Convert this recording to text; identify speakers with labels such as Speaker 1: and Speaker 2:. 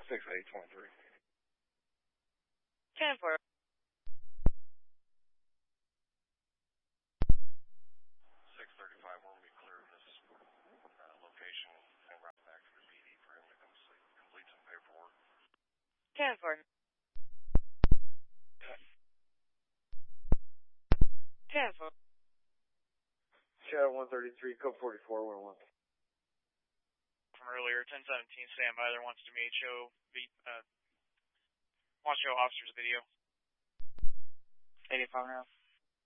Speaker 1: 6823.
Speaker 2: 10-4.
Speaker 1: 635, we're going to be clear of this location and route back to the PD for him to complete some paperwork.
Speaker 2: 10-4. 10-4.
Speaker 3: Shadow 133, code 4411.
Speaker 4: From earlier, 1017, standby. There wants to show officer's video.
Speaker 2: 85 now.